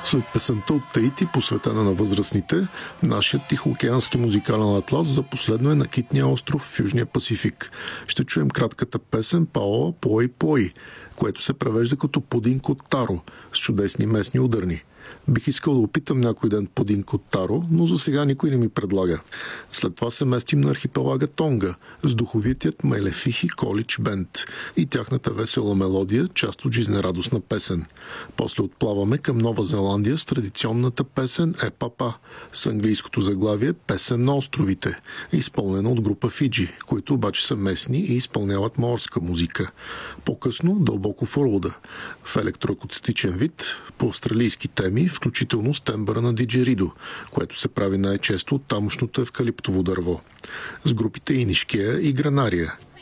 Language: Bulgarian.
След песента от Таити, посветена на възрастните, нашият тихоокеански музикален атлас за последно е на китния остров в Южния Пасифик. Ще чуем кратката песен Паоа Пой Пой, което се превежда като пудинг от таро, с чудесни местни ударни. Бих искал да опитам някой ден пудинг от таро, но за сега никой не ми предлага. След това се местим на архипелага Тонга с духовитият Мелефихи Колич Бенд и тяхната весела мелодия, част от жизнерадостна песен. После отплаваме към Нова Зеландия с традиционната песен Папа с английското заглавие Песен на островите, изпълнена от група Фиджи, които обаче са местни и изпълняват морска музика. По-късно дълбоко в Орлуда, в електроакустичен вид, по австралийски теми, включително с тембъра на диджеридо, което се прави най-често от тамошното евкалиптово дърво. С групите Инишкея и Гранария.